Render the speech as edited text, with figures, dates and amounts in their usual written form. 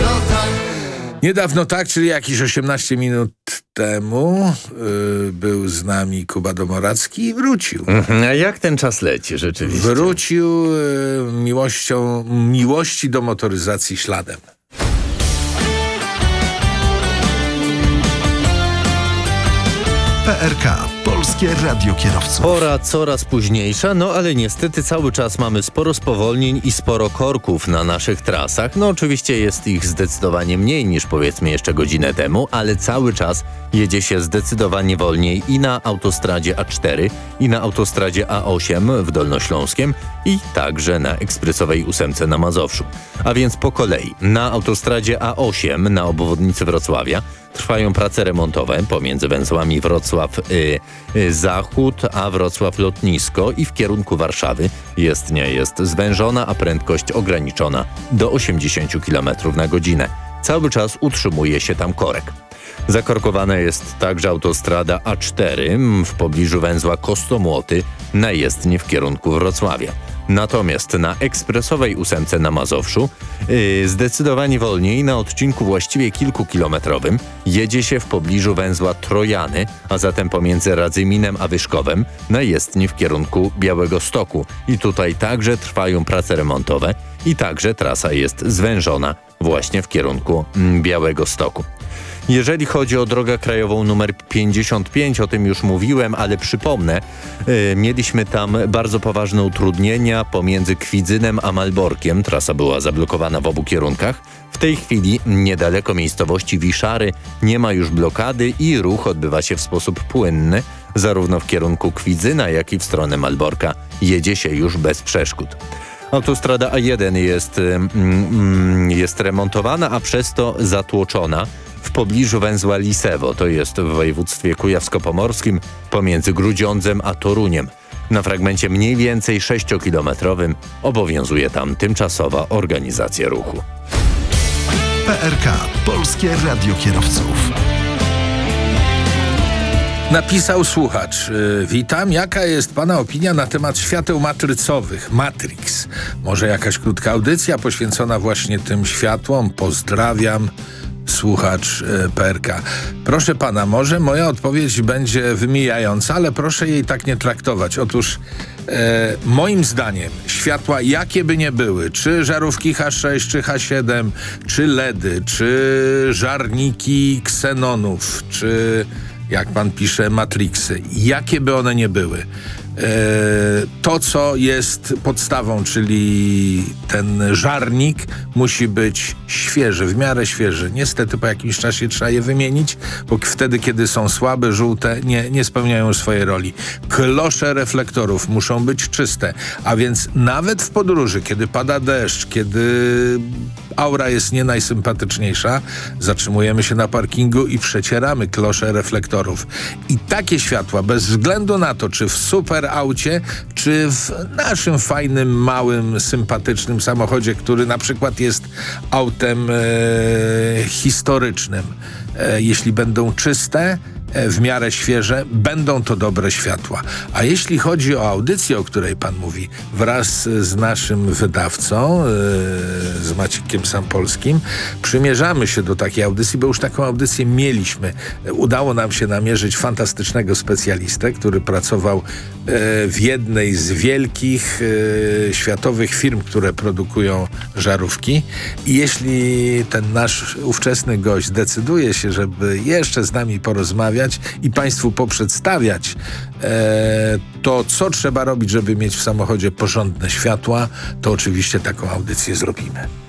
Niedawno tak, czyli jakieś 18 minut temu był z nami Kuba Domoracki i wrócił. A jak ten czas leci rzeczywiście? Wrócił miłości do motoryzacji śladem. PRK, Polskie Radio Kierowców. Pora coraz późniejsza, no ale niestety cały czas mamy sporo spowolnień i sporo korków na naszych trasach. No oczywiście jest ich zdecydowanie mniej niż powiedzmy jeszcze godzinę temu, ale cały czas jedzie się zdecydowanie wolniej i na autostradzie A4, i na autostradzie A8 w Dolnośląskiem, i także na ekspresowej 8 na Mazowszu. A więc po kolei. Na autostradzie A8 na obwodnicy Wrocławia trwają prace remontowe pomiędzy węzłami Wrocław Zachód a Wrocław Lotnisko i w kierunku Warszawy jezdnia jest zwężona, a prędkość ograniczona do 80 km na godzinę. Cały czas utrzymuje się tam korek. Zakorkowana jest także autostrada A4 w pobliżu węzła Kostomłoty na jezdni w kierunku Wrocławia. Natomiast na ekspresowej 8 na Mazowszu zdecydowanie wolniej na odcinku właściwie kilkukilometrowym jedzie się w pobliżu węzła Trojany, a zatem pomiędzy Radzyminem a Wyszkowem na jezdni w kierunku Białegostoku. I tutaj także trwają prace remontowe i także trasa jest zwężona właśnie w kierunku Białegostoku. Jeżeli chodzi o drogę krajową numer 55, o tym już mówiłem, ale przypomnę, mieliśmy tam bardzo poważne utrudnienia pomiędzy Kwidzynem a Malborkiem. Trasa była zablokowana w obu kierunkach. W tej chwili niedaleko miejscowości Wiszary nie ma już blokady i ruch odbywa się w sposób płynny. Zarówno w kierunku Kwidzyna, jak i w stronę Malborka jedzie się już bez przeszkód. Autostrada A1 jest remontowana, a przez to zatłoczona w pobliżu węzła Lisewo, to jest w województwie kujawsko-pomorskim, pomiędzy Grudziądzem a Toruniem. Na fragmencie mniej więcej 6-kilometrowym obowiązuje tam tymczasowa organizacja ruchu. PRK, Polskie Radio Kierowców. Napisał słuchacz: witam, jaka jest pana opinia na temat świateł matrycowych, Matrix? Może jakaś krótka audycja poświęcona właśnie tym światłom? Pozdrawiam. Słuchacz PRK. Proszę pana, może moja odpowiedź będzie wymijająca, ale proszę jej tak nie traktować. Otóż moim zdaniem światła jakie by nie były, czy żarówki H6, czy H7, czy LEDy, czy żarniki ksenonów, czy jak pan pisze Matrixy, jakie by one nie były, to co jest podstawą, czyli ten żarnik musi być świeży, w miarę świeży. Niestety po jakimś czasie trzeba je wymienić, bo wtedy, kiedy są słabe, żółte, nie spełniają swojej roli. Klosze reflektorów muszą być czyste, a więc nawet w podróży, kiedy pada deszcz, kiedy aura jest nie najsympatyczniejsza, zatrzymujemy się na parkingu i przecieramy klosze reflektorów. I takie światła, bez względu na to, czy w super aucie, czy w naszym fajnym, małym, sympatycznym samochodzie, który na przykład jest autem historycznym. Jeśli będą czyste, w miarę świeże, będą to dobre światła. A jeśli chodzi o audycję, o której pan mówi, wraz z naszym wydawcą, z Maciekiem Sampolskim, przymierzamy się do takiej audycji, bo już taką audycję mieliśmy. Udało nam się namierzyć fantastycznego specjalistę, który pracował w jednej z wielkich światowych firm, które produkują żarówki. I jeśli ten nasz ówczesny gość decyduje się, żeby jeszcze z nami porozmawiać i państwu poprzedstawiać to, co trzeba robić, żeby mieć w samochodzie porządne światła, to oczywiście taką audycję zrobimy.